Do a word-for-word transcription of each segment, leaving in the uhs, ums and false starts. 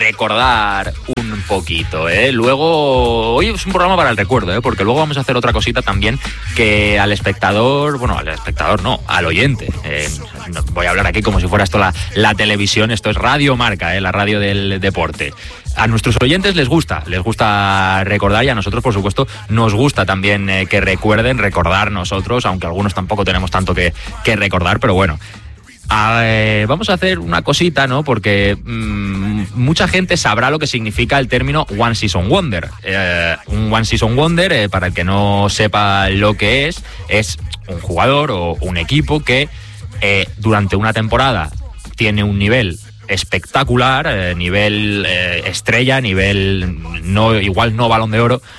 recordar un poquito, ¿eh? Luego, hoy es un programa para el recuerdo, ¿eh? Porque luego vamos a hacer otra cosita también que al espectador, bueno, al espectador no, al oyente. Eh, voy a hablar aquí como si fuera esto la, la televisión, esto es Radio Marca, ¿eh? La radio del deporte. A nuestros oyentes les gusta, les gusta recordar y a nosotros, por supuesto, nos gusta también eh, que recuerden, recordar nosotros, aunque algunos tampoco tenemos tanto que, que recordar, pero bueno. A, eh, vamos a hacer una cosita, ¿no? Porque mmm, mucha gente sabrá lo que significa el término One Season Wonder. Eh, un One Season Wonder, eh, para el que no sepa lo que es, es un jugador o un equipo que eh, durante una temporada tiene un nivel espectacular, eh, nivel eh, estrella, nivel no igual no Balón de Oro,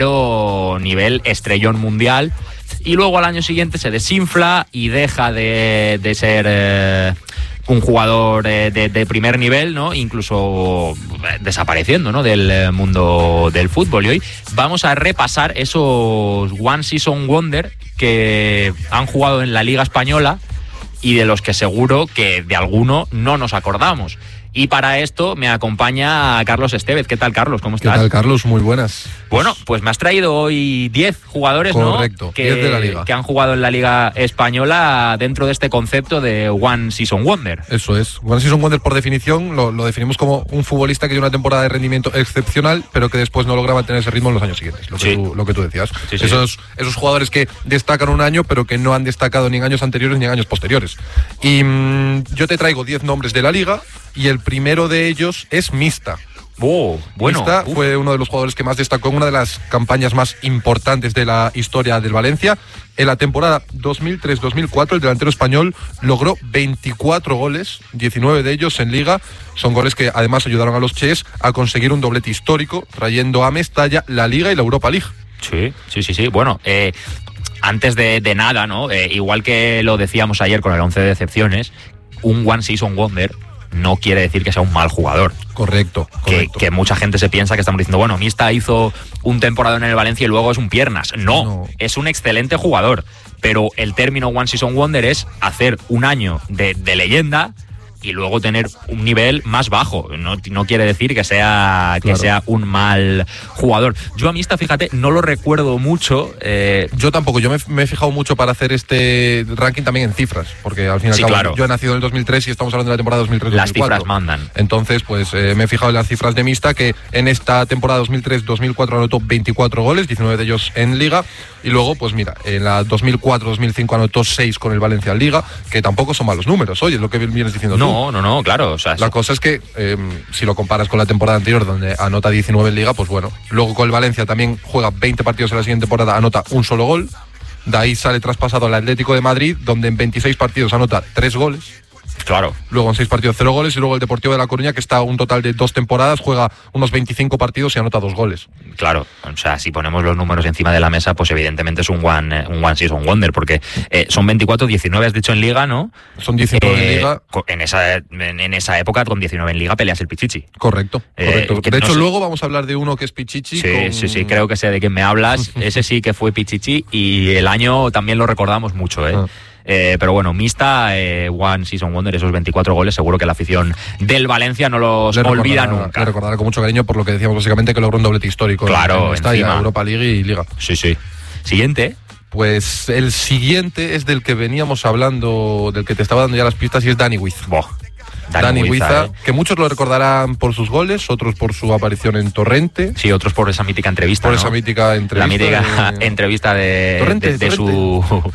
pero nivel estrellón mundial. Y luego al año siguiente se desinfla y deja de, de ser eh, un jugador eh, de, de primer nivel, ¿no? Incluso eh, desapareciendo, ¿no? Del mundo del fútbol. Y hoy vamos a repasar esos One Season Wonder que han jugado en la Liga Española y de los que seguro que de alguno no nos acordamos. Y para esto me acompaña Carlos Estevez. ¿Qué tal, Carlos? ¿Cómo estás? ¿Qué tal, Carlos? Muy buenas. Bueno, pues me has traído hoy diez jugadores, ¿no? Correcto, que, diez de la Liga. Que han jugado en la Liga Española dentro de este concepto de One Season Wonder. Eso es. One Season Wonder, por definición, lo, lo definimos como un futbolista que tiene una temporada de rendimiento excepcional, pero que después no logra mantener ese ritmo en los años siguientes, lo que, sí. tú, lo que tú decías. Sí, sí, esos, esos jugadores que destacan un año, pero que no han destacado ni en años anteriores ni en años posteriores. Y mmm, yo te traigo diez nombres de la Liga, y el primero de ellos es Mista. Oh, bueno. Mista Uf. fue uno de los jugadores que más destacó en una de las campañas más importantes de la historia del Valencia. En la temporada dos mil tres dos mil cuatro, el delantero español logró veinticuatro goles, diecinueve de ellos en Liga. Son goles que además ayudaron a los Ches a conseguir un doblete histórico, trayendo a Mestalla la Liga y la Europa League. Sí, sí, sí, sí. Bueno, eh, antes de, de nada, ¿no? Eh, igual que lo decíamos ayer con el once de decepciones, un One Season Wonder no quiere decir que sea un mal jugador. Correcto, correcto. Que, que mucha gente se piensa que estamos diciendo, bueno, Mista hizo un temporada en el Valencia y luego es un piernas. No, no, es un excelente jugador. Pero el término One Season Wonder es hacer un año de, de leyenda y luego tener un nivel más bajo. No, no quiere decir que sea que claro. sea un mal jugador. Yo a Mista, fíjate, no lo recuerdo mucho. Eh... Yo tampoco. Yo me, me he fijado mucho para hacer este ranking también en cifras, porque al fin y al sí, cabo claro. yo he nacido en el dos mil tres y estamos hablando de la temporada dos mil tres dos mil cuatro. Las cifras mandan. Entonces, pues eh, me he fijado en las cifras de Mista, que en esta temporada dos mil tres dos mil cuatro anotó veinticuatro goles, diecinueve de ellos en Liga, y luego, pues mira, en la dos mil cuatro dos mil cinco anotó seis con el Valencia en Liga, que tampoco son malos números, oye, es lo que vienes diciendo no, tú. No, no, no, claro. O sea, la cosa es que eh, si lo comparas con la temporada anterior, donde anota diecinueve en Liga, pues bueno. Luego con el Valencia también juega veinte partidos en la siguiente temporada, anota un solo gol. De ahí sale traspasado al Atlético de Madrid, donde en veintiséis partidos anota tres goles. Claro. Luego en seis partidos, cero goles. Y luego el Deportivo de La Coruña, que está a un total de dos temporadas, juega unos veinticinco partidos y anota dos goles. Claro, o sea, si ponemos los números encima de la mesa, pues evidentemente es un One, un one Season Wonder, porque eh, son veinticuatro, diecinueve has dicho en Liga, ¿no? Son diecinueve eh, en Liga. En esa, en, en esa época, con diecinueve en Liga, peleas el Pichichi. Correcto, correcto. Eh, de hecho, no sé... luego vamos a hablar de uno que es Pichichi. Sí, con... sí, sí, creo que sé de quién me hablas. Ese sí que fue Pichichi y el año también lo recordamos mucho, ¿eh? Ah. Eh, pero bueno, Mista, eh, One Season Wonder, esos veinticuatro goles, seguro que la afición del Valencia no los le olvida nunca. Le recordará con mucho cariño por lo que decíamos básicamente, que logró un doblete histórico. Claro, en esta, encima. Europa League y Liga. Sí, sí. Siguiente. Pues el siguiente es del que veníamos hablando, del que te estaba dando ya las pistas, y es Dani Huiza. Boh. Dani, Dani Huiza, eh. que muchos lo recordarán por sus goles, otros por su aparición en Torrente. Sí, otros por esa mítica entrevista. Por ¿no? esa mítica entrevista. La mítica de... entrevista de, Torrente, de, de Torrente.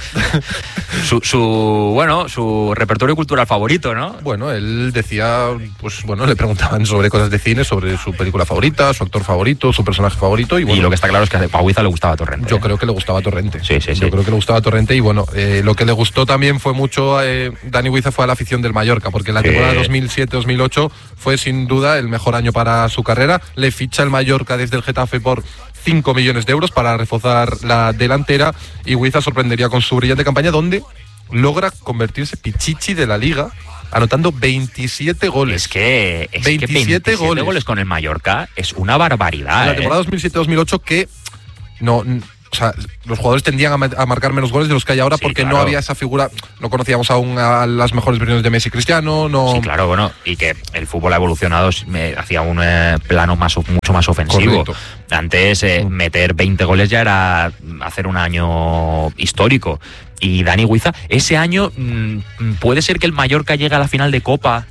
Su, su, su, bueno, su repertorio cultural favorito, ¿no? Bueno, él decía, pues bueno, le preguntaban sobre cosas de cine, sobre su película favorita, su actor favorito, su personaje favorito. Y, bueno, y lo que está claro es que a Huiza le gustaba Torrente. Yo ¿eh? creo que le gustaba Torrente. Sí, sí, sí. Yo creo que le gustaba Torrente y bueno, eh, lo que le gustó también fue mucho, eh, Dani Huiza fue a la afición del Mallorca, porque en la sí. temporada dos mil siete dos mil ocho fue sin duda el mejor año para su carrera. Le ficha el Mallorca desde el Getafe por cinco millones de euros para reforzar la delantera, y Huiza sorprendería con su brillante campaña, donde logra convertirse Pichichi de la Liga, anotando veintisiete goles. Es que, es veintisiete, que veintisiete goles. goles con el Mallorca es una barbaridad. En la ¿eh? temporada dos mil siete dos mil ocho, que no... O o sea, los jugadores tendían a, ma- a marcar menos goles de los que hay ahora, Sí, porque claro. no había esa figura, no conocíamos aún a las mejores versiones de Messi y Cristiano, no... Sí, claro, bueno, y que el fútbol ha evolucionado me, hacia un eh, plano más of- mucho más ofensivo. Correcto. Antes eh, meter veinte goles ya era hacer un año histórico. Y Dani Huiza, ese año mmm, puede ser que el Mallorca llegue a la final de Copa.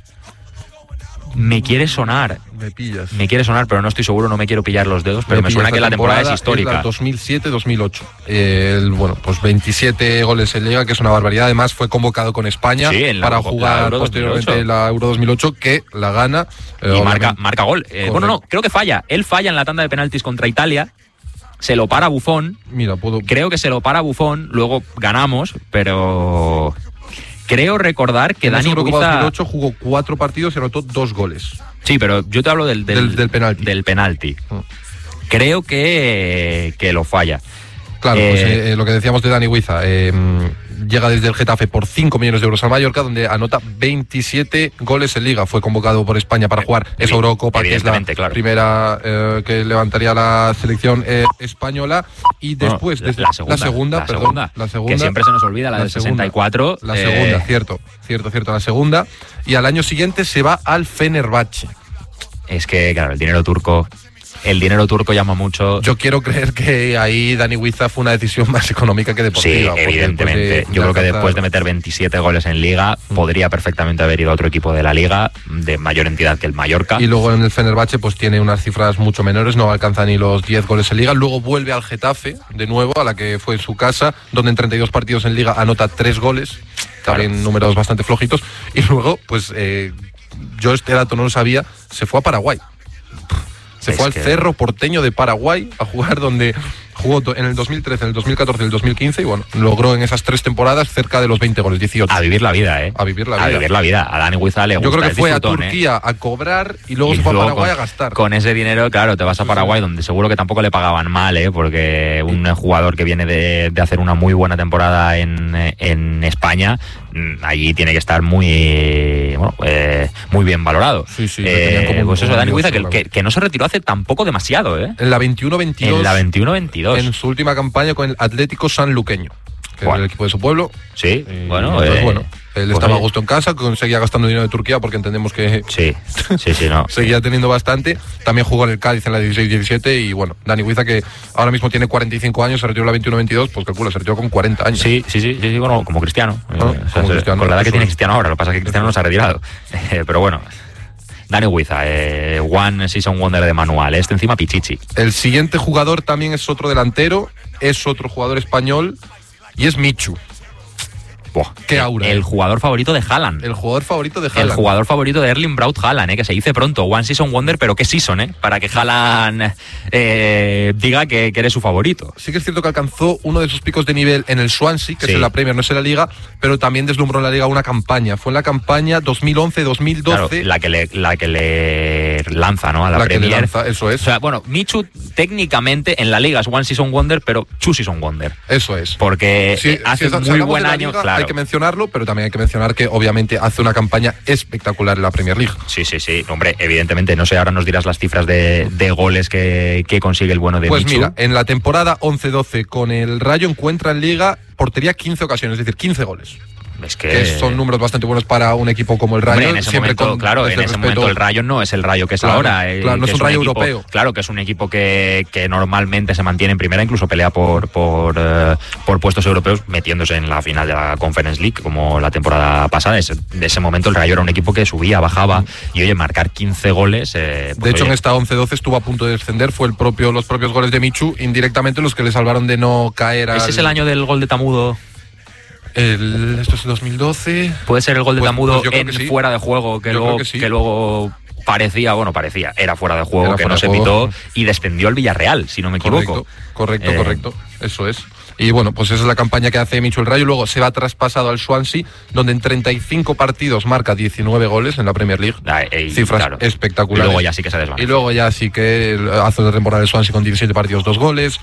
Me quiere sonar, Me pillas. me quiere sonar, pero no estoy seguro, no me quiero pillar los dedos, pero me, pillas. suena que Esta la temporada es la histórica. dos mil siete dos mil ocho. El, bueno, pues veintisiete goles en Liga, que es una barbaridad. Además, fue convocado con España Sí, en la para Copa- la jugar Euro posteriormente dos mil ocho. la Euro dos mil ocho, que la gana. eh, Y marca, obviamente. marca gol. Eh, bueno, no, creo que falla. Él falla en la tanda de penaltis contra Italia. Se lo para Buffon. Mira, puedo. Creo que se lo para Buffon. Luego ganamos, pero creo recordar que En esa Dani Eurocopa dos mil Huiza... ocho jugó cuatro partidos y anotó dos goles. Sí, pero yo te hablo del, del, Del- del penalti. del penalti. Mm. Creo que, que lo falla. Claro, Eh, pues eh, eh, lo que decíamos de Dani Huiza, eh, llega desde el Getafe por cinco millones de euros al Mallorca, donde anota veintisiete goles en Liga. Fue convocado por España para jugar esa Evi- Eurocopa, que es la evidentemente, claro. primera eh, que levantaría la selección eh, española. Y después, Bueno, desde la segunda, la segunda, la perdón, segunda, la segunda, que siempre se nos olvida, la, la del segunda, sesenta y cuatro. la eh, segunda, cierto, cierto, cierto, la segunda. Y al año siguiente se va al Fenerbahce. Es que, claro, el dinero turco... El dinero turco llama mucho. Yo quiero creer que ahí Dani Huiza fue una decisión más económica que Sí, deportiva. porque evidentemente. después de- Yo de creo que alcanzar- después de meter veintisiete goles en Liga, podría perfectamente haber ido a otro equipo de la Liga, de mayor entidad que el Mallorca. Y luego en el Fenerbahce pues tiene unas cifras mucho menores, no alcanza ni los diez goles en Liga. Luego vuelve al Getafe, de nuevo, a la que fue en su casa, donde en treinta y dos partidos en Liga anota tres goles, también Claro. números bastante flojitos. Y luego, pues eh, yo este dato no lo sabía, se fue a Paraguay. Se Es fue al que- Cerro Porteño de Paraguay a jugar, donde jugó to- en el dos mil trece, en el dos mil catorce y el dos mil quince, y bueno, logró en esas tres temporadas cerca de los veinte goles, dieciocho. A vivir la vida, ¿eh? A vivir la A vida. vivir la vida. A Dani Huiza le gusta. Yo creo que es fue a disfrutón, ¿eh? Turquía a cobrar y luego Y se fue a luego Paraguay con, a gastar. Con ese dinero, claro, te vas a Sí, Paraguay, sí. donde seguro que tampoco le pagaban mal, ¿eh? Porque un jugador que viene de, de hacer una muy buena temporada en, en España, mm, allí tiene que estar muy, bueno, eh, muy bien valorado. Sí, sí, le Eh, tenían como un- pues eso, como un Dani dios, Huiza, que, seguramente. que, que no se retiró hace tampoco demasiado, ¿eh? En la veintiuno veintidós, En la veintiuno veintidós. en su última campaña con el Atlético Sanluqueño, que Bueno. es el equipo de su pueblo. Sí, Y, bueno, pues, eh, bueno, él pues estaba a oye, gusto en casa, conseguía gastando dinero de Turquía porque entendemos que Sí, sí, sí, no. seguía teniendo bastante. También jugó en el Cádiz en la dieciséis diecisiete y bueno, Dani Huiza, que ahora mismo tiene cuarenta y cinco años, se retiró en la veintiuno veintidós, pues calcula, se retiró con cuarenta años. Sí, sí, sí, sí, sí, bueno, como Cristiano. Ah, Eh, como o sea, Cristiano, con la edad que eso tiene es. Cristiano ahora, lo que pasa es que Cristiano no se ha retirado. Eh, pero bueno, Dani Huiza, eh, One Season Wonder de manual. Este encima Pichichi. El siguiente jugador también es otro delantero, es otro jugador español y es Michu, Buah, Qué el- aura, El eh. jugador favorito de Haaland. el jugador favorito de El Haaland. jugador favorito de Erling Braut Haaland, eh, que se dice pronto, One Season Wonder, pero qué season, ¿eh? Para que Haaland eh, diga que, que eres su favorito. Sí que es cierto que alcanzó uno de sus picos de nivel en el Swansea, que Sí. es en la Premier, no es en la Liga, pero también deslumbró en la Liga una campaña. Fue en la campaña dos mil once dos mil Claro, doce la que le, la que le lanza, ¿no? A la, la que le Premier. lanza, eso es. O sea, bueno, Michu técnicamente en la liga es One Season Wonder, pero Two Season Wonder. Eso es. Porque Sí, eh, hace si un si muy hablamos buen de la año, Liga, claro. hay que mencionarlo, pero también hay que mencionar que obviamente hace una campaña espectacular en la Premier League. Sí, sí, sí. Hombre, evidentemente, no sé, ahora nos dirás las cifras de, de goles que, que consigue el bueno de Pues Michu. mira, en la temporada once doce con el Rayo encuentra en Liga portería quince ocasiones, es decir, quince goles. Es que, Que son números bastante buenos para un equipo como el Rayo. Hombre, en ese siempre momento, con- claro, desde en ese respeto- momento el Rayo no es el Rayo que es Claro, ahora. eh, claro, no que es un Rayo equipo- europeo. Claro, que es un equipo que, que normalmente se mantiene en primera, incluso pelea por, por, eh, por puestos europeos, metiéndose en la final de la Conference League, como la temporada pasada. Es- de ese momento el Rayo era un equipo que subía, bajaba, y oye, marcar quince goles. eh, pues, De hecho, oye, en esta once doce estuvo a punto de descender. Fue el propio, los propios goles de Michu, indirectamente los que le salvaron de no caer al... ¿ese es el año del gol de Tamudo? El- esto es el dos mil doce. Puede ser el gol de Pues- Tamudo pues yo creo en que sí. fuera de juego, que Yo luego, creo que sí. que luego parecía, bueno, parecía, era fuera de juego, Era que fuera no de se juego. pitó y descendió al Villarreal, si no me equivoco. Correcto, correcto, Eh, correcto. Eso es. Y bueno, pues esa es la campaña que hace Michu el Rayo. Luego se va traspasado al Swansea, donde en treinta y cinco partidos marca diecinueve goles en la Premier League. Ah, eh, y, Cifras claro, espectaculares. Y luego ya sí que se desvanece. Y luego ya sí que hace la temporada del Swansea con diecisiete partidos, dos goles.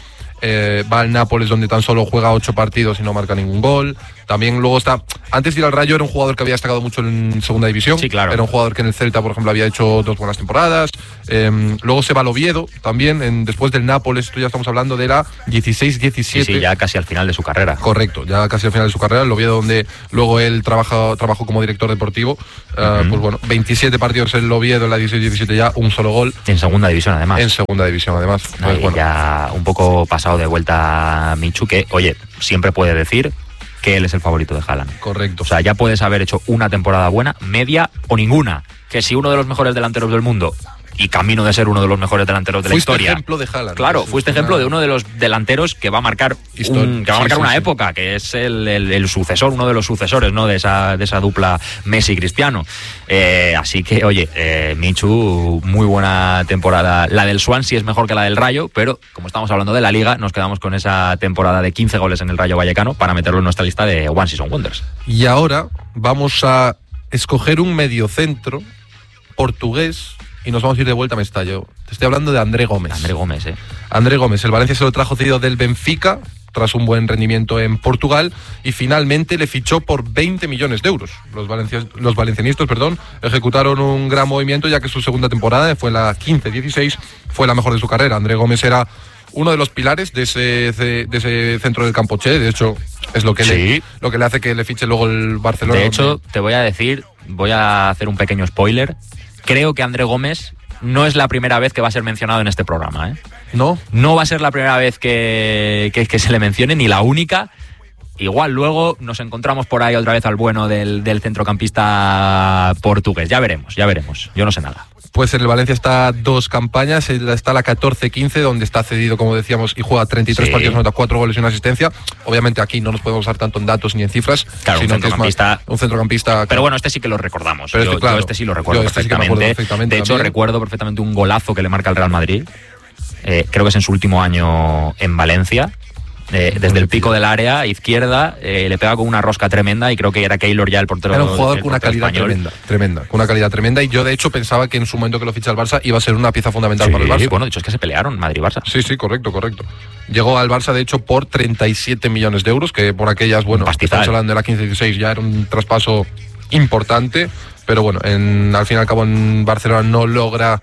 eh, va al Nápoles, donde tan solo juega ocho partidos y no marca ningún gol. También luego está, antes de ir al Rayo era un jugador que había destacado mucho en segunda división. Sí, claro. Era un jugador que en el Celta, por ejemplo, había hecho dos buenas temporadas. Eh, luego se va al Oviedo también, en, después del Nápoles, esto ya estamos hablando de la dieciséis diecisiete. Sí, sí, ya casi al final de su carrera. Correcto, ya casi al final de su carrera, el Oviedo, donde luego él trabaja, trabajó como director deportivo. Uh, uh-huh. Pues bueno, veintisiete partidos en el Oviedo, en la dieciséis diecisiete ya, un solo gol. En segunda división, además. En segunda división, además. No, pues, bueno. Ya un poco pasado de vuelta Michu, que, oye, siempre puede decir que él es el favorito de Haaland. Correcto. O sea, ya puedes haber hecho una temporada buena, media o ninguna. Que si uno de los mejores delanteros del mundo, y camino de ser uno de los mejores delanteros de la fuiste historia. ejemplo de Haaland. Claro, fuiste una... ejemplo de uno de los delanteros que va a marcar, un, que va a marcar sí, sí, una sí. época, que es el, el, el sucesor, uno de los sucesores, ¿no? De esa, de esa dupla Messi-Cristiano. Eh, así que, oye, eh, Michu, muy buena temporada. La del Swansea es mejor que la del Rayo, pero como estamos hablando de la Liga, nos quedamos con esa temporada de quince goles en el Rayo Vallecano para meterlo en nuestra lista de One Season Wonders. Y ahora vamos a escoger un mediocentro portugués y nos vamos a ir de vuelta a Mestalla. Te estoy hablando de André Gómez. André Gómez, ¿eh? André Gómez. El Valencia se lo trajo cedido del Benfica tras un buen rendimiento en Portugal y finalmente le fichó por veinte millones de euros. Los, valencia, los valencianistas perdón, ejecutaron un gran movimiento, ya que su segunda temporada, fue la quince dieciséis, fue la mejor de su carrera. André Gómez era uno de los pilares de ese, de ese centro del campo Che. De hecho, es lo que, sí. le, lo que le hace que le fiche luego el Barcelona. De hecho, te voy a decir, voy a hacer un pequeño spoiler. Creo que André Gómez no es la primera vez que va a ser mencionado en este programa, ¿eh? ¿No? No va a ser la primera vez que, que, que se le mencione, ni la única. Igual luego nos encontramos por ahí otra vez al bueno del, del centrocampista portugués. Ya veremos, ya veremos. Yo no sé nada. Pues en el Valencia está dos campañas, está la catorce quince, donde está cedido, como decíamos, y juega treinta y tres sí. partidos, nota cuatro goles y una asistencia. Obviamente aquí no nos podemos usar tanto en datos ni en cifras, claro, sino un que es más un centrocampista. Pero claro. bueno, este sí que lo recordamos. Pero este, yo, claro, yo este sí lo recuerdo este perfectamente. Sí perfectamente. De hecho, también. recuerdo perfectamente un golazo que le marca el Real Madrid. Eh, creo que es en su último año en Valencia. Eh, desde el pico del área izquierda, eh, le pega con una rosca tremenda y creo que era Keylor ya el portero. Era un jugador con una calidad español. tremenda, tremenda, con una calidad tremenda, y yo de hecho pensaba que en su momento que lo ficha el Barça iba a ser una pieza fundamental sí, para el Barça. Bueno, de hecho es que se pelearon Madrid-Barça. Sí, sí, correcto, correcto. Llegó al Barça de hecho por treinta y siete millones de euros, que por aquellas, bueno, estamos hablando de la quince dieciséis, ya era un traspaso importante. Pero bueno, en, al fin y al cabo en Barcelona no logra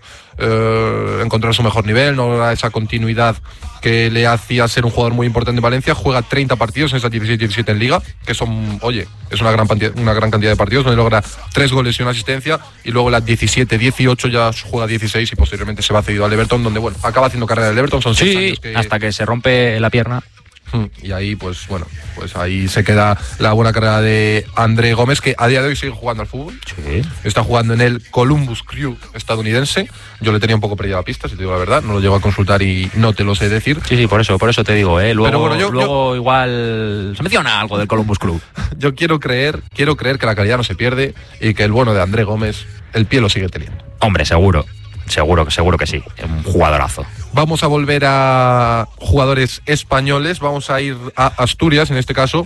eh, encontrar su mejor nivel, no logra esa continuidad que le hacía ser un jugador muy importante en Valencia. Juega treinta partidos en esas dieciséis diecisiete en Liga, que son, oye, es una gran, una gran cantidad de partidos, donde logra tres goles y una asistencia, y luego las diecisiete dieciocho ya juega dieciséis y posteriormente se va cedido al Everton, donde bueno, acaba haciendo carrera del Everton, son seis sí, años que... hasta que se rompe la pierna. Y ahí, pues bueno, pues ahí se queda la buena carrera de André Gómez, que a día de hoy sigue jugando al fútbol. Sí. Está jugando en el Columbus Crew estadounidense. Yo le tenía un poco perdida la pista, si te digo la verdad. No lo llego a consultar y no te lo sé decir. Sí, sí, por eso, por eso te digo, ¿eh? Luego, Pero bueno, yo, luego yo, igual se menciona algo del Columbus Crew. Yo quiero creer, quiero creer que la calidad no se pierde y que el bueno de André Gómez, el pie lo sigue teniendo. Hombre, seguro. Seguro, seguro que sí. Un jugadorazo. Vamos a volver a jugadores españoles. Vamos a ir a Asturias, en este caso.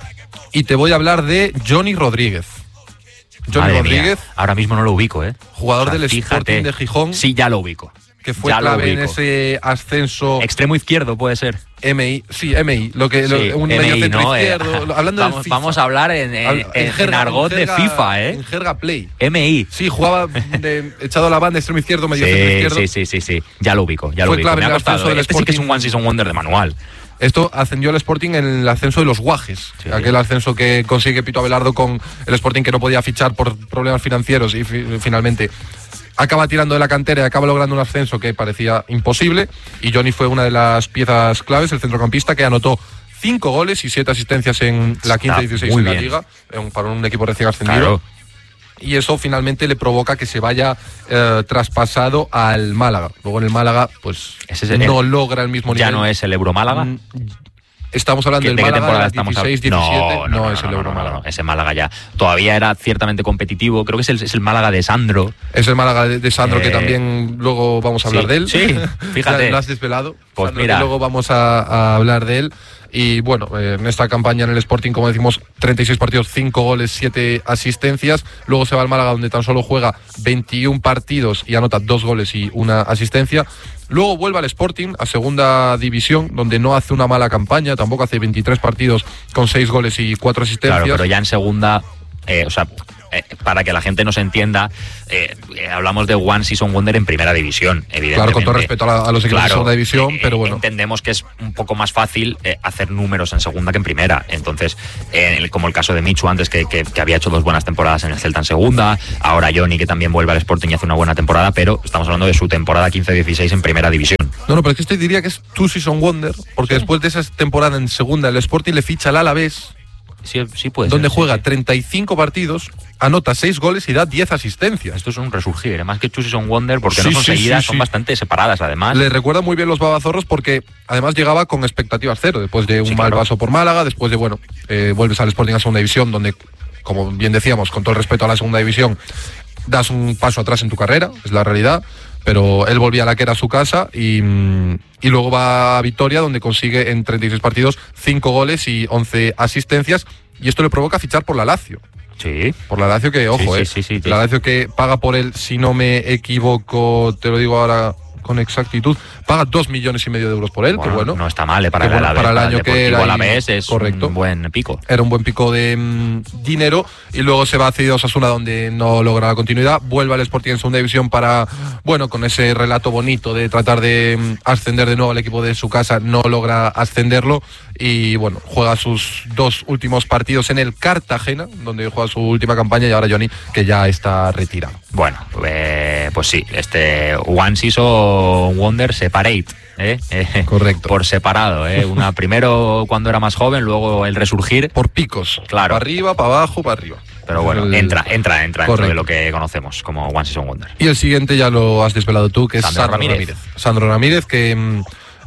Y te voy a hablar de Johnny Rodríguez. Johnny Madre Rodríguez. Mía. Ahora mismo no lo ubico, ¿eh? Jugador o sea, del fíjate, Sporting de Gijón. Sí, ya lo ubico. Que fue ya clave en ese ascenso. Extremo izquierdo puede ser. M I, sí, M I, lo que sí, lo, un M I, medio centro ¿no? izquierdo, eh, hablando vamos, del FIFA. Vamos a hablar en, en, en, en, jerga, en argot en jerga, de FIFA, ¿eh? En jerga play. M I. Sí, jugaba de, echado a la banda, extremo izquierdo, medio sí, centro izquierdo. Sí, sí, sí, sí, ya lo ubico, ya fue lo ubico. Clave Me ha costado, del este sí que es un One Season Wonder de manual. Esto ascendió al Sporting en el ascenso de los Guajes, sí. Aquel ascenso que consigue Pito Abelardo con el Sporting, que no podía fichar por problemas financieros y fi- finalmente acaba tirando de la cantera y acaba logrando un ascenso que parecía imposible, y Johnny fue una de las piezas claves, el centrocampista que anotó cinco goles y siete asistencias en la quince dieciséis en la bien. Liga, para un equipo recién ascendido. Claro. Y eso finalmente le provoca que se vaya eh, traspasado al Málaga. Luego en el Málaga, pues Ese es el, no logra el mismo ya nivel. Ya no es el Euro Málaga. Mm, Estamos hablando del ¿De Málaga, qué temporada de estamos dieciséis diecisiete, no, no, no, no, no, es el no, Euro no, Málaga. No, ese Málaga ya todavía era ciertamente competitivo. Creo que es el, es el Málaga de Sandro. Es el Málaga de, de Sandro, eh, que también luego vamos a hablar sí, de él. Sí, fíjate. Lo has desvelado. Pues Sandro, mira. que luego vamos a, a hablar de él. Y bueno, eh, en esta campaña en el Sporting, como decimos, treinta y seis partidos, cinco goles, siete asistencias. Luego se va al Málaga, donde tan solo juega veintiún partidos y anota dos goles y una asistencia. Luego vuelve al Sporting, a segunda división, donde no hace una mala campaña, tampoco hace veintitrés partidos con seis goles y cuatro asistencias. Claro, pero ya en segunda, eh, o sea, eh, para que la gente nos entienda, eh, eh, hablamos de One Season Wonder en primera división, evidentemente. Claro, con todo respeto a, la, a los equipos claro, de segunda división, eh, pero bueno. Entendemos que es un poco más fácil eh, hacer números en segunda que en primera. Entonces, eh, como el caso de Michu antes, que, que, que había hecho dos buenas temporadas en el Celta en segunda, ahora Johnny, que también vuelve al Sporting y hace una buena temporada, pero estamos hablando de su temporada quince dieciséis en primera división. No, no, pero es que este diría que es Two Season Wonder, porque sí. Después de esa temporada en segunda, el Sporting le ficha al Alavés. Sí, sí puede donde ser, juega sí, sí. treinta y cinco partidos, anota seis goles y da diez asistencias. Esto es un resurgir, ¿eh? Más que Two Season Wonder, porque sí, no son sí, seguidas, sí, son sí. bastante separadas además. Le recuerda muy bien los babazorros porque además llegaba con expectativas cero, después de un sí, mal claro. paso por Málaga, después de, bueno, eh, vuelves al Sporting a segunda división, donde, como bien decíamos, con todo el respeto a la segunda división, das un paso atrás en tu carrera, es la realidad. Pero él volvía a la que era su casa y, y luego va a Vitoria, donde consigue en treinta y seis partidos cinco goles y once asistencias, y esto le provoca fichar por la Lazio. Sí. Por la Lazio que, ojo, sí, eh, sí, sí, sí, la sí. Lazio que paga por él, si no me equivoco, te lo digo ahora con exactitud, paga dos millones y medio de euros por él, Bueno, que bueno. No está mal, eh, para, que el bueno, Alavés, para el para año el que Deportivo era. Alavés es correcto. un buen pico. Era un buen pico de mmm, dinero, y luego se va a cedido a Osasuna, donde no logra la continuidad, vuelve al Sporting en segunda división para, bueno, con ese relato bonito de tratar de mmm, ascender de nuevo al equipo de su casa, no logra ascenderlo, y bueno, juega sus dos últimos partidos en el Cartagena, donde juega su última campaña, y ahora Johnny, que ya está retirado. Bueno, eh, pues sí, este One Season Wonder Separate. ¿Eh? Eh, Correcto. Por separado, ¿eh? Una primero cuando era más joven, luego el resurgir. Por picos. Claro. Para arriba, para abajo, para arriba. Pero bueno, el... entra, entra, entra Correcto. dentro de lo que conocemos como One Season Wonder. Y el siguiente ya lo has desvelado tú, que es Sandro Sandro Ramírez. Ramírez. Sandro Ramírez, que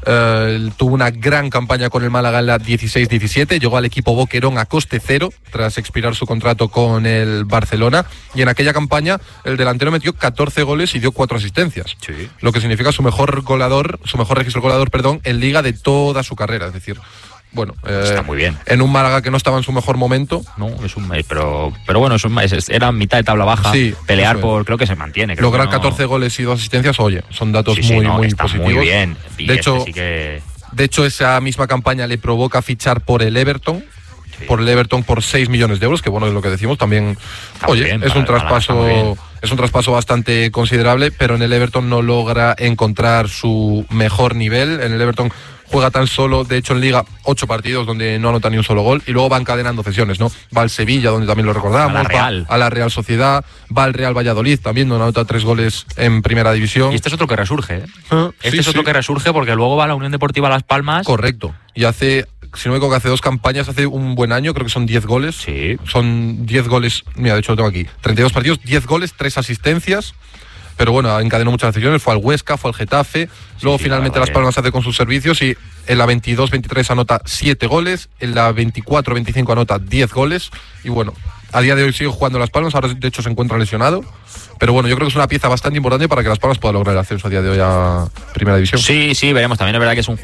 eh, tuvo una gran campaña con el Málaga en la dieciséis diecisiete, llegó al equipo Boquerón a coste cero tras expirar su contrato con el Barcelona, y en aquella campaña el delantero metió catorce goles y dio cuatro asistencias, Sí. lo que significa su mejor goleador, su mejor registro goleador, perdón, en liga de toda su carrera, es decir, bueno, eh, Está muy bien. en un Málaga que no estaba en su mejor momento. No, es un pero pero bueno, es un, es, es, era mitad de tabla baja, Sí, pelear eso es. por, creo que se mantiene. Creo Lograr que no... catorce goles y dos asistencias, oye, son datos Sí, sí, muy, no, muy está positivos. muy bien. Y De este hecho, sí que... De hecho, esa misma campaña le provoca fichar por el Everton, sí. por el Everton por seis millones de euros, que bueno, es lo que decimos, también, está oye, bien, es un para, traspaso, es un traspaso bastante considerable, pero en el Everton no logra encontrar su mejor nivel. En el Everton juega tan solo, de hecho en Liga, ocho partidos donde no anota ni un solo gol, y luego va encadenando cesiones, ¿no? Va al Sevilla, donde también lo recordamos, a la Real, va a la Real Sociedad, va al Real Valladolid también, donde anota tres goles en primera división. Y este es otro que resurge, ¿eh? Ah, Este sí, es otro sí. que resurge porque luego va a la Unión Deportiva Las Palmas. Correcto. Y hace, si no me equivoco, hace dos campañas, hace un buen año, creo que son diez goles. Sí. Son diez goles, mira, de hecho lo tengo aquí, treinta y dos partidos, diez goles, tres asistencias. Pero bueno, encadenó muchas decisiones, fue al Huesca, fue al Getafe, sí, luego sí, finalmente Las Palmas hace con sus servicios, y en la veintidós veintitrés anota siete goles, en la veinticuatro veinticinco anota diez goles, y bueno, a día de hoy sigue jugando Las Palmas, ahora de hecho se encuentra lesionado, pero bueno, yo creo que es una pieza bastante importante para que Las Palmas pueda lograr el ascenso a día de hoy a Primera División. Sí, sí, veremos. También es verdad que es un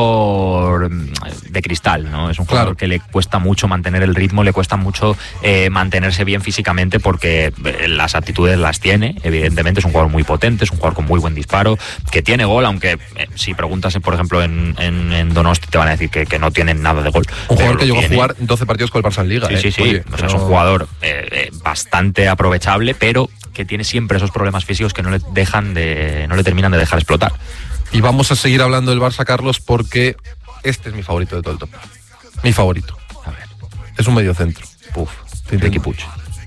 jugador de cristal, ¿no? Es un jugador claro. que le cuesta mucho mantener el ritmo, le cuesta mucho eh, mantenerse bien físicamente, porque las aptitudes las tiene, evidentemente. Es un jugador muy potente, es un jugador con muy buen disparo, que tiene gol, aunque eh, si preguntas, por ejemplo, en, en, en Donosti te van a decir que, que no tienen nada de gol. Un jugador que llegó tiene. a jugar doce partidos con el Barça en Liga. Sí, eh. sí, sí. Oye, o sea, no... es un jugador eh, eh, bastante aprovechable, pero que tiene siempre esos problemas físicos que no le dejan de, no le terminan de dejar explotar. Y vamos a seguir hablando del Barça, Carlos, porque este es mi favorito de todo el top. Mi favorito. A ver. Es un mediocentro. Puf. Riqui Puig.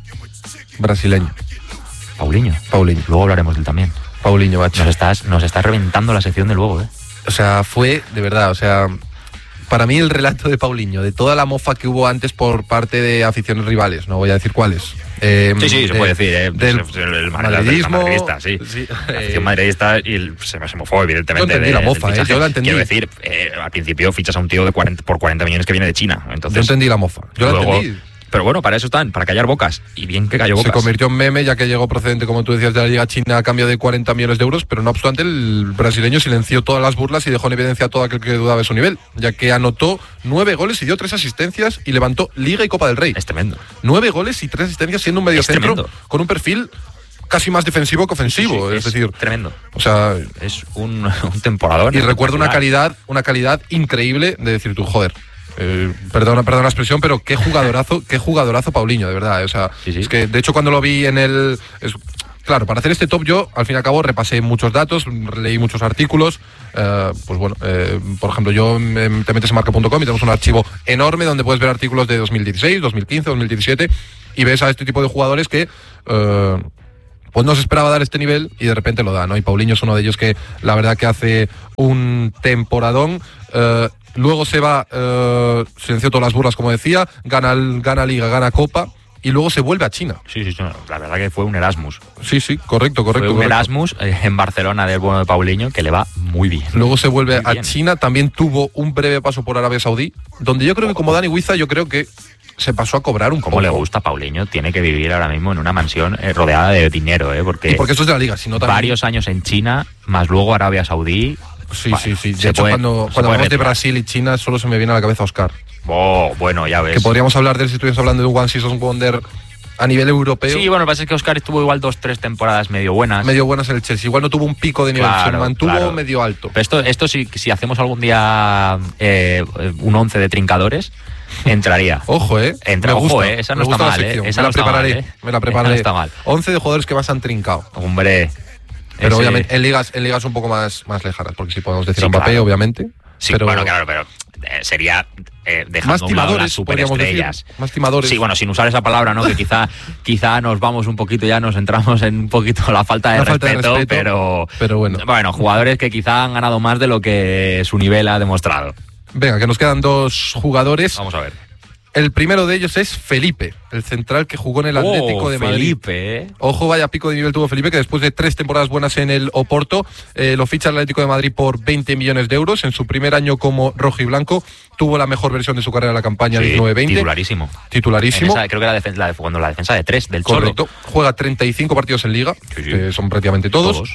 Brasileño. Paulinho. Paulinho. Luego hablaremos de él también. Paulinho, macho. Nos estás, nos estás reventando la sección de luego, ¿eh? O sea, fue, de verdad, o sea, para mí el relato de Paulinho, de toda la mofa que hubo antes por parte de aficiones rivales, no voy a decir cuáles. Eh, sí, sí, de, se puede decir, ¿eh? Del el, el madridismo. madridista, sí. sí La afición eh, madridista y el, se me se mofó, evidentemente. Yo entendí de, la mofa, eh, yo la entendí. Quiero decir, eh, al principio fichas a un tío de cuarenta, por cuarenta millones que viene de China. Entonces, yo entendí la mofa, yo luego, la entendí. Pero bueno, para eso están, para callar bocas. Y bien que calló bocas. Se convirtió en meme, ya que llegó procedente, como tú decías, de la Liga China a cambio de cuarenta millones de euros, pero no obstante el brasileño silenció todas las burlas y dejó en evidencia a todo aquel que dudaba de su nivel, ya que anotó nueve goles y dio tres asistencias y levantó Liga y Copa del Rey. Es tremendo. Nueve goles y tres asistencias siendo un mediocentro con un perfil casi más defensivo que ofensivo, sí, sí, es, es decir, tremendo. O sea, es un, un temporador. Y recuerdo una calidad, una calidad increíble de decir tú, joder. Eh, perdona, perdona la expresión, pero qué jugadorazo, qué jugadorazo Paulinho, de verdad. Eh, o sea, sí, sí. es que de hecho cuando lo vi en el, es, claro, para hacer este top yo al fin y al cabo repasé muchos datos, leí muchos artículos. Eh, pues bueno, eh, por ejemplo, yo me, te metes en marca punto com y tenemos un archivo enorme donde puedes ver artículos de dos mil dieciséis, dos mil quince, dos mil diecisiete y ves a este tipo de jugadores que eh, pues no se esperaba dar este nivel y de repente lo da, ¿no? Y Paulinho es uno de ellos que la verdad que hace un temporadón. Eh, luego se va, eh, silenció todas las burlas, como decía, gana, gana Liga, gana Copa y luego se vuelve a China. Sí, sí, sí, la verdad que fue un Erasmus. Sí, sí, correcto, correcto. Fue un correcto. Erasmus eh, en Barcelona del bueno de Paulinho que le va muy bien. Luego se vuelve muy a bien. China, también tuvo un breve paso por Arabia Saudí, donde yo creo que como Dani Huiza, yo creo que se pasó a cobrar un poco. Como le gusta a Paulinho, tiene que vivir ahora mismo en una mansión eh, rodeada de dinero, ¿eh? Porque, y porque esto es de la Liga, sino también varios años en China, más luego Arabia Saudí. Sí, bueno, sí, sí. De hecho, puede, cuando, cuando hablamos de Brasil y China, solo se me viene a la cabeza Oscar. Oh, bueno, ya ves. Que podríamos hablar de él si estuviéramos hablando de un One Season Wonder a nivel europeo. Sí, bueno, lo que pasa es que Oscar estuvo igual dos, tres temporadas medio buenas. Medio buenas en el Chelsea. Igual no tuvo un pico de nivel, claro, se mantuvo claro. medio alto. Pero esto, esto sí, si hacemos algún día eh, un once de trincadores, entraría. Ojo, eh. Entra, me ojo, gusta, eh. Esa no me está gusta mal, la eh. sección. Esa me no la prepararé. Mal, eh. Me la prepararé. Esa no está mal. once de jugadores que más han trincado. Hombre. Pero ese... obviamente en ligas, en ligas un poco más, más lejanas, porque si podemos decir sí, a Mbappé, claro. obviamente. Sí, pero... bueno, claro, pero eh, sería eh, dejando más a un lado las timadores, podríamos decir. superestrellas. Más timadores. Sí, bueno, sin usar esa palabra, ¿no? Que quizá, quizá nos vamos un poquito, ya nos entramos en un poquito la falta de, la respeto, falta de respeto, pero, pero bueno. Bueno, jugadores que quizá han ganado más de lo que su nivel ha demostrado. Venga, que nos quedan dos jugadores. Vamos a ver. El primero de ellos es Felipe, el central que jugó en el Atlético oh, de Madrid. Felipe, ¿eh? Ojo, vaya pico de nivel tuvo Felipe, que después de tres temporadas buenas en el Oporto, eh, lo ficha el Atlético de Madrid por veinte millones de euros. En su primer año como rojiblanco, tuvo la mejor versión de su carrera en la campaña sí, diecinueve veinte. Titularísimo. Titularísimo. Esa, creo que era defensa, la de, cuando la defensa de tres, del Correcto. Cholo. Juega treinta y cinco partidos en Liga, sí, sí. que son prácticamente todos. todos.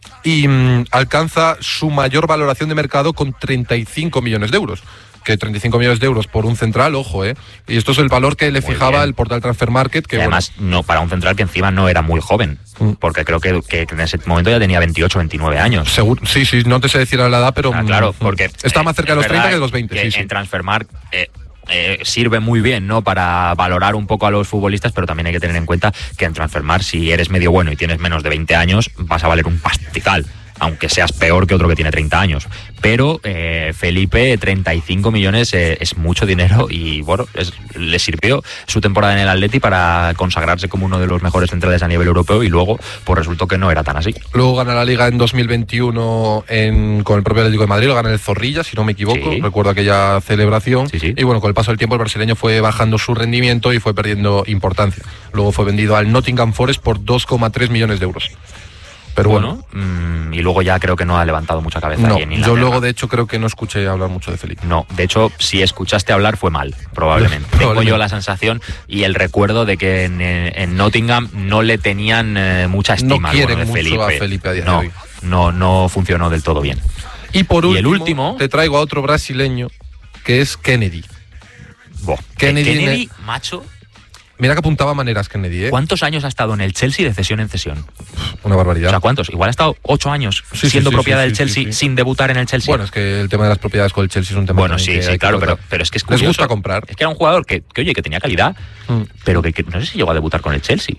Y mmm, alcanza su mayor valoración de mercado con treinta y cinco millones de euros. Que treinta y cinco millones de euros por un central, ojo, ¿eh? Y esto es el valor que le muy fijaba bien. el portal Transfer Market. Que y además, bueno, no para un central que encima no era muy joven, mm. porque creo que, que en ese momento ya tenía veintiocho, veintinueve años. Seguro, sí, sí, no te sé decir la edad, pero... Ah, claro, porque... Está más cerca eh, de los treinta que de los que veinte, sí, sí. En Transfermarkt eh, eh, sirve muy bien, ¿no? Para valorar un poco a los futbolistas, pero también hay que tener en cuenta que en Transfermarkt, si eres medio bueno y tienes menos de veinte años, vas a valer un pastizal, aunque seas peor que otro que tiene treinta años. Pero eh, Felipe, treinta y cinco millones eh, es mucho dinero y bueno, es, le sirvió su temporada en el Atleti para consagrarse como uno de los mejores centrales a nivel europeo y luego pues resultó que no era tan así. Luego gana la Liga en dos mil veintiuno en, con el propio Atlético de Madrid, lo gana el Zorrilla, si no me equivoco, sí. recuerdo aquella celebración. Sí, sí. Y bueno, con el paso del tiempo el brasileño fue bajando su rendimiento y fue perdiendo importancia. Luego fue vendido al Nottingham Forest por dos coma tres millones de euros. Pero bueno, bueno mmm, y luego ya creo que no ha levantado mucha cabeza. No, ahí en yo luego de hecho creo que no escuché hablar mucho de Felipe. No, de hecho, si escuchaste hablar fue mal, probablemente. probablemente. Tengo yo la sensación y el recuerdo de que en, en Nottingham no le tenían eh, mucha estima. No quieren de mucho Felipe. a Felipe a día no, de hoy. No, no funcionó del todo bien. Y por último, y el último te traigo a otro brasileño que es Kennedy. Boh, Kennedy, Kennedy ne- macho, Mira que apuntaba maneras Kennedy, ¿eh? ¿cuántos años ha estado en el Chelsea de cesión en cesión? Una barbaridad. O sea, ¿cuántos? Igual ha estado ocho años Sí, siendo sí, sí, propiedad sí, del sí, Chelsea sí, sí. sin debutar en el Chelsea. Bueno, es que el tema de las propiedades con el Chelsea es un tema Bueno, también sí, que sí, hay que claro, pero, tratar. pero es que es Les curioso. gusta comprar. Es que era un jugador que, que oye, que tenía calidad, Mm. pero que, que no sé si llegó a debutar con el Chelsea.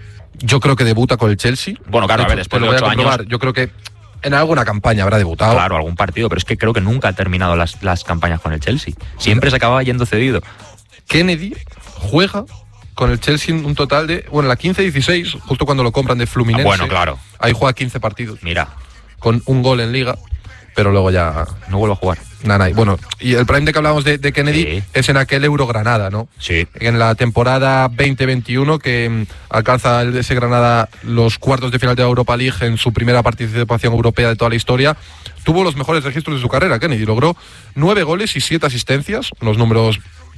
Yo creo que debuta con el Chelsea. Bueno, claro, De a ver, hecho, después te de lo voy a ocho comprobar. años- Yo creo que en alguna campaña habrá debutado. Claro, algún partido, pero es que creo que nunca ha terminado las, las campañas con el Chelsea. Siempre se acababa yendo cedido. Kennedy juega con el Chelsea un total de, bueno, la quince dieciséis, justo cuando lo compran de Fluminense. Ah, bueno, claro. Ahí juega quince partidos, Mira, con un gol en Liga, pero luego ya... no vuelvo a jugar. Nada, bueno, y el prime de que hablábamos de, de Kennedy Sí. es en aquel Euro Granada, ¿no? Sí. En la temporada veinte veintiuno que mm, alcanza el, ese Granada los cuartos de final de la Europa League en su primera participación europea de toda la historia, tuvo los mejores registros de su carrera. Kennedy logró nueve goles y siete asistencias, unos números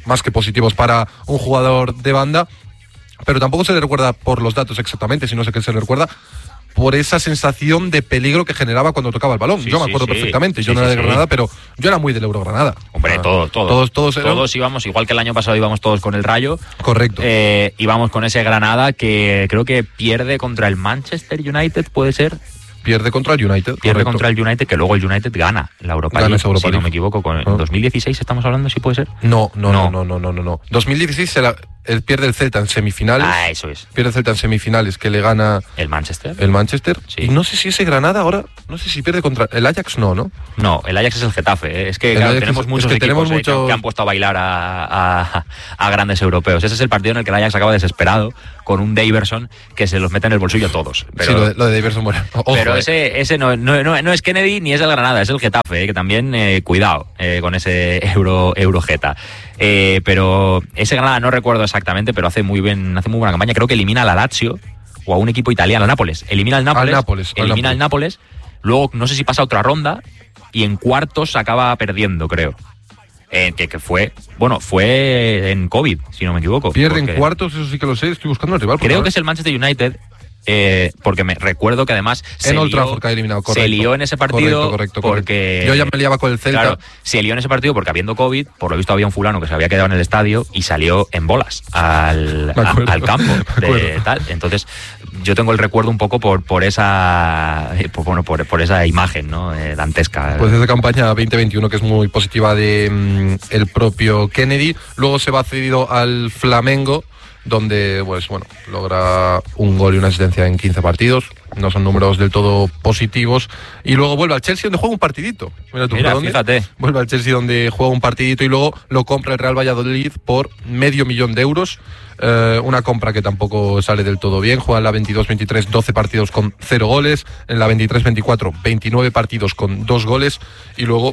más que positivos para un jugador de banda, pero tampoco se le recuerda por los datos exactamente, sino que se le recuerda por esa sensación de peligro que generaba cuando tocaba el balón. Sí, yo me acuerdo sí, perfectamente, sí, yo no era sí, de Granada, sí. pero yo era muy del Eurogranada. Hombre, ah, todo, todo. Todos, todos, eran... todos íbamos, igual que el año pasado íbamos todos con el Rayo. Correcto. Eh, íbamos con ese Granada que creo que pierde contra el Manchester United, ¿puede ser? Pierde contra el United. Pierde correcto. contra el United, que luego el United gana la Europa League, Europa si League. no me equivoco. Con, ¿No? ¿En dos mil dieciséis estamos hablando, si puede ser? No, no, no, no, no, no, no. no. dos mil dieciséis se la, él pierde el Celta en semifinales. Ah, eso es. Pierde el Celta en semifinales, que le gana... ¿El Manchester? El Manchester. Sí. Y no sé si ese Granada ahora, no sé si pierde contra... El Ajax no, ¿no? No, el Ajax es el Getafe. ¿eh? Es que claro, tenemos es, muchos es que equipos tenemos eh, mucho... que, que han puesto a bailar a, a, a grandes europeos. Ese es el partido en el que el Ajax acaba desesperado con un Daverson que se los mete en el bolsillo a todos. Pero, sí, lo de, lo de Daverson, bueno. Ojo, pero eh. ese, ese no, no, no, no es Kennedy ni es el Granada, es el Getafe, eh, que también, eh, cuidado eh, con ese Euro, Eurogeta. Eh, pero ese Granada no recuerdo exactamente, pero hace muy bien, hace muy buena campaña. Creo que elimina a la Lazio o a un equipo italiano, a Nápoles. Elimina al Nápoles, al Nápoles elimina al Nápoles. al Nápoles. Luego no sé si pasa otra ronda y en cuartos acaba perdiendo, creo. Eh, que, que fue, bueno, fue en COVID, si no me equivoco. Pierde en cuartos, eso sí que lo sé, estoy buscando el rival. Creo que es el Manchester United. Eh, porque me recuerdo que además se, en Old lió, Trafford que ha eliminado, correcto, se lió en ese partido correcto, correcto, porque correcto. Yo ya me liaba con el Celta. Claro, se lió en ese partido porque habiendo COVID, por lo visto había un fulano que se había quedado en el estadio y salió en bolas al, a, al campo de tal. Entonces yo tengo el recuerdo un poco por por esa por, bueno, por, por esa imagen, ¿no? Eh, dantesca. Pues esa campaña veinte veintiuno que es muy positiva de mm, el propio Kennedy. Luego se va cedido al Flamengo, donde pues bueno, logra un gol y una asistencia en quince partidos. No son números del todo positivos. Y luego vuelve al Chelsea, donde juega un partidito. Mira, tú, Mira dónde? fíjate. Vuelve al Chelsea, donde juega un partidito, y luego lo compra el Real Valladolid por medio millón de euros. Eh, una compra que tampoco sale del todo bien. Juega en la veintidós veintitrés doce partidos con cero goles. En la veintitrés veinticuatro veintinueve partidos con dos goles. Y luego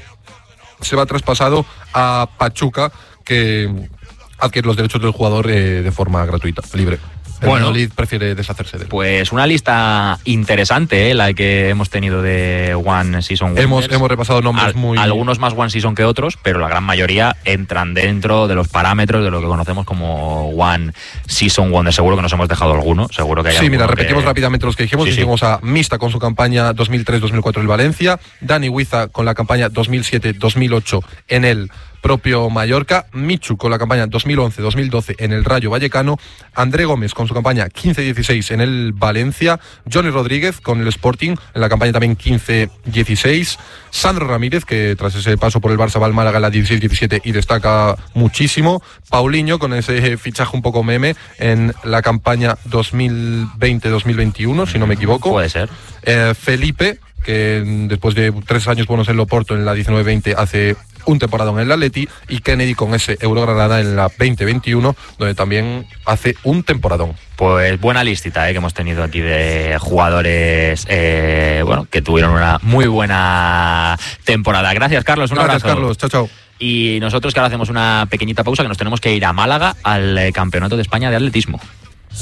se va traspasado a Pachuca, que adquiere los derechos del jugador eh, de forma gratuita, libre. El bueno, Valladolid prefiere deshacerse de él. Pues una lista interesante, ¿eh? La que hemos tenido de One Season Wonders. Hemos, hemos repasado nombres Al, muy... Algunos más One Season que otros, pero la gran mayoría entran dentro de los parámetros de lo que conocemos como One Season Wonders. Seguro que nos hemos dejado alguno, seguro que hay Sí, mira, repetimos que... rápidamente los que dijimos. Sí, dijimos sí. a Mista con su campaña dos mil tres dos mil cuatro en el Valencia, Dani Huiza con la campaña dos mil siete dos mil ocho en el propio Mallorca, Michu con la campaña dos mil once dos mil doce en el Rayo Vallecano, André Gómez con su campaña quince dieciséis en el Valencia, Johnny Rodríguez con el Sporting en la campaña también quince dieciséis, Sandro Ramírez, que tras ese paso por el Barça va al Málaga en la dieciséis diecisiete y destaca muchísimo, Paulinho con ese fichaje un poco meme en la campaña dos mil veinte dos mil veintiuno, si no me equivoco. Puede ser. Eh, Felipe, que después de tres años buenos en Loporto en la diecinueve veinte hace un temporada en el Atleti, y Kennedy con ese Eurogranada en la veinte veintiuno, donde también hace un temporadón. Pues buena listita, ¿eh? Que hemos tenido aquí de jugadores eh, bueno, que tuvieron una muy buena temporada. Gracias, Carlos, un Gracias, abrazo. Carlos, chao, chao. Y nosotros que ahora hacemos una pequeñita pausa, que nos tenemos que ir a Málaga al Campeonato de España de Atletismo.